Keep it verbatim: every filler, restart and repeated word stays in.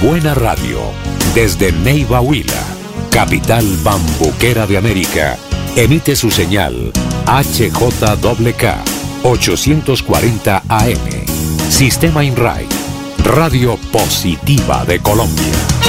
Buena Radio, desde Neiva Huila, capital bambuquera de América, emite su señal H J K K ochocientos cuarenta A M. Sistema INRAI, Radio Positiva de Colombia.